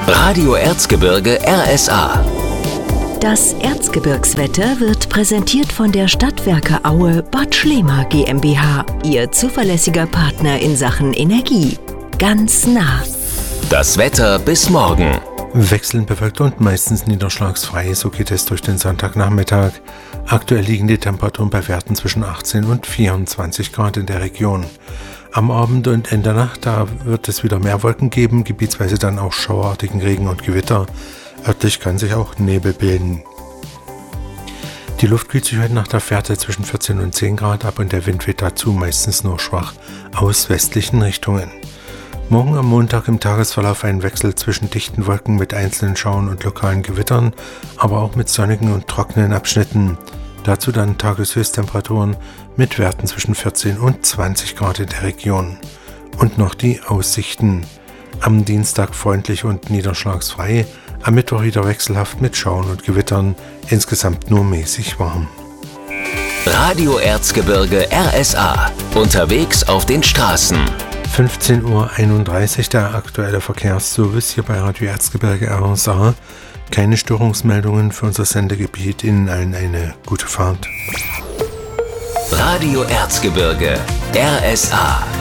Radio Erzgebirge RSA. Das Erzgebirgswetter wird präsentiert von der Stadtwerke Aue Bad Schlema GmbH, Ihr zuverlässiger Partner in Sachen Energie. Ganz nah. Das Wetter bis morgen. Wechselnd bewölkt und meistens niederschlagsfrei, so geht es durch den Sonntagnachmittag. Aktuell liegen die Temperaturen bei Werten zwischen 18 und 24 Grad in der Region. Am Abend und Ende der Nacht, da wird es wieder mehr Wolken geben, gebietsweise dann auch schauerartigen Regen und Gewitter. Örtlich kann sich auch Nebel bilden. Die Luft kühlt sich heute Nacht auf Werte zwischen 14 und 10 Grad ab und der Wind weht dazu meistens nur schwach aus westlichen Richtungen. Morgen am Montag im Tagesverlauf ein Wechsel zwischen dichten Wolken mit einzelnen Schauern und lokalen Gewittern, aber auch mit sonnigen und trockenen Abschnitten. Dazu dann Tageshöchsttemperaturen mit Werten zwischen 14 und 20 Grad in der Region. Und noch die Aussichten. Am Dienstag freundlich und niederschlagsfrei, am Mittwoch wieder wechselhaft mit Schauern und Gewittern, insgesamt nur mäßig warm. Radio Erzgebirge RSA. Unterwegs auf den Straßen. 15:31 Uhr der aktuelle Verkehrsservice hier bei Radio Erzgebirge RSA. Keine Störungsmeldungen für unser Sendegebiet. Ihnen allen eine gute Fahrt. Radio Erzgebirge RSA.